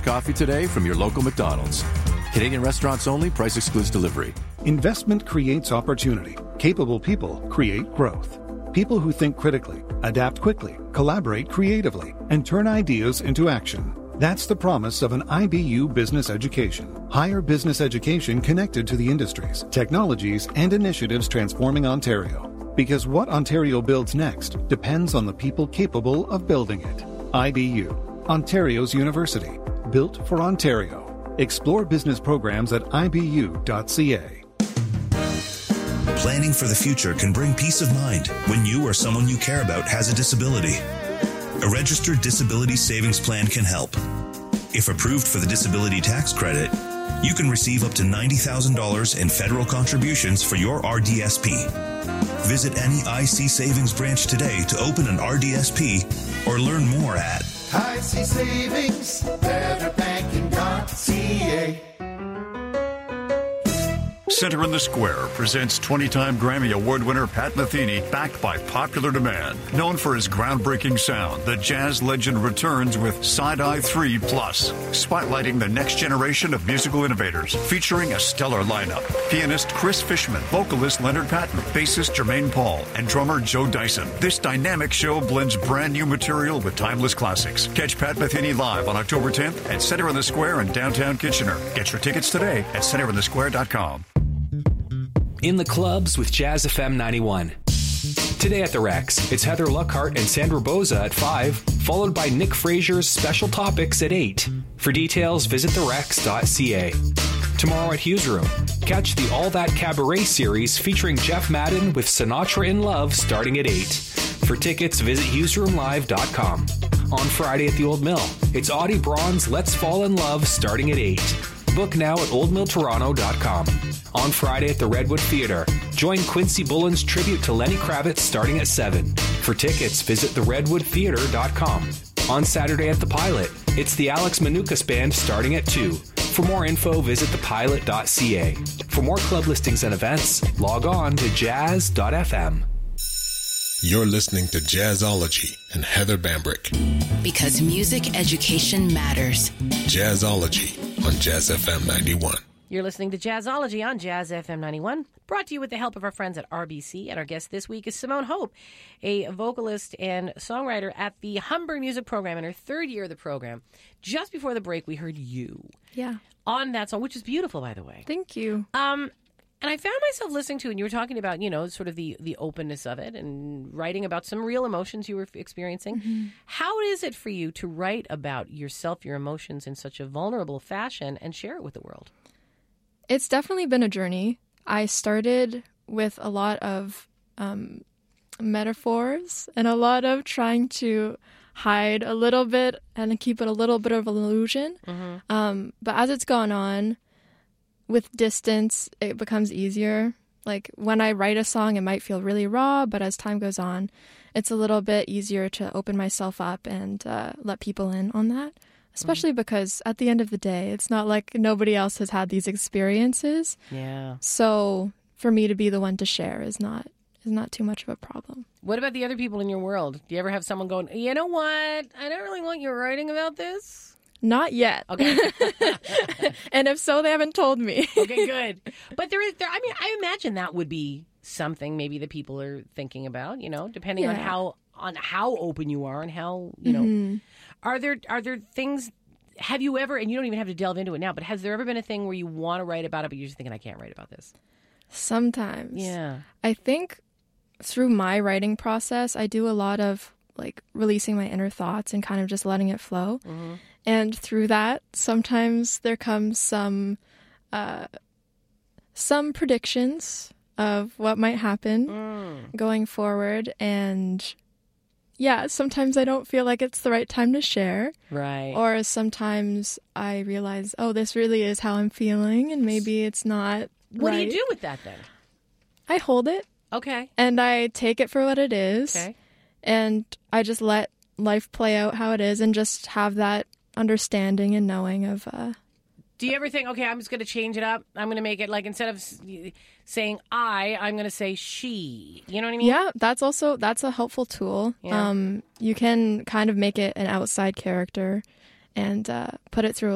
coffee today from your local McDonald's. Canadian restaurants only. Price excludes delivery. Investment creates opportunity. Capable people create growth. People who think critically, adapt quickly, collaborate creatively, and turn ideas into action. That's the promise of an IBU business education. Higher business education connected to the industries, technologies, and initiatives transforming Ontario. Because what Ontario builds next depends on the people capable of building it. IBU, Ontario's university. Built for Ontario. Explore business programs at ibu.ca. Planning for the future can bring peace of mind when you or someone you care about has a disability. A registered disability savings plan can help. If approved for the disability tax credit, you can receive up to $90,000 in federal contributions for your RDSP. Visit any IC Savings branch today to open an RDSP or learn more at IC Savings, betterbanking.ca. Center in the Square presents 20-time Grammy Award winner Pat Metheny, backed by popular demand. Known for his groundbreaking sound, the jazz legend returns with Side-Eye 3 Plus, spotlighting the next generation of musical innovators, featuring a stellar lineup. Pianist Chris Fishman, vocalist Leonard Patton, bassist Jermaine Paul, and drummer Joe Dyson. This dynamic show blends brand new material with timeless classics. Catch Pat Metheny live on October 10th at Center in the Square in downtown Kitchener. Get your tickets today at centerinthesquare.com. In the clubs with Jazz FM 91. Today at the Rex, it's Heather Lockhart and Sandra Boza at 5, followed by Nick Fraser's Special Topics at 8. For details, visit therex.ca. Tomorrow at Hughes Room, catch the All That Cabaret series featuring Jeff Madden with Sinatra in Love starting at 8. For tickets, visit hughesroomlive.com. On Friday at the Old Mill, it's Audie Braun's Let's Fall in Love starting at 8. Book now at oldmilltoronto.com. On Friday at the Redwood Theatre, join Quincy Bullen's tribute to Lenny Kravitz starting at 7. For tickets, visit theredwoodtheatre.com. On Saturday at the Pilot, it's the Alex Manukas Band starting at 2. For more info, visit thepilot.ca. For more club listings and events, log on to jazz.fm. You're listening to Jazzology and Heather Bambrick. Because music education matters. Jazzology on Jazz FM 91. You're listening to Jazzology on Jazz FM 91, brought to you with the help of our friends at RBC. And our guest this week is Simone Hope, a vocalist and songwriter at the Humber Music Program in her third year of the program. Just before the break, we heard You. Yeah. On that song, which is beautiful, by the way. Thank you. And I found myself listening to it, and you were talking about, you know, sort of the openness of it and writing about some real emotions you were experiencing. Mm-hmm. How is it for you to write about yourself, your emotions in such a vulnerable fashion and share it with the world? It's definitely been a journey. I started with a lot of metaphors and a lot of trying to hide a little bit and keep it a little bit of an illusion. Mm-hmm. But as it's gone on, with distance, it becomes easier. Like when I write a song, it might feel really raw, but as time goes on, it's a little bit easier to open myself up and let people in on that. Especially because at the end of the day, it's not like nobody else has had these experiences. Yeah. So for me to be the one to share is not too much of a problem. What about the other people in your world? Do you ever have someone going, you know what? I don't really want you writing about this. Not yet. Okay. And if so, they haven't told me. Okay, good. But I imagine that would be something maybe that people are thinking about, you know, depending on how open you are and how, you know. Are there things, have you ever, and you don't even have to delve into it now, but has there ever been a thing where you want to write about it, but you're just thinking, I can't write about this? Sometimes. Yeah. I think through my writing process, I do a lot of like releasing my inner thoughts and kind of just letting it flow. Mm-hmm. And through that, sometimes there comes some predictions of what might happen going forward. And yeah, sometimes I don't feel like it's the right time to share. Right. Or sometimes I realize, oh, this really is how I'm feeling, and maybe it's not What right. do you do with that then? I hold it. Okay. And I take it for what it is. Okay. And I just let life play out how it is and just have that understanding and knowing of... Do you ever think, okay, I'm just going to change it up? I'm going to make it like, instead of saying I'm going to say she. You know what I mean? Yeah, that's a helpful tool. Yeah. You can kind of make it an outside character and put it through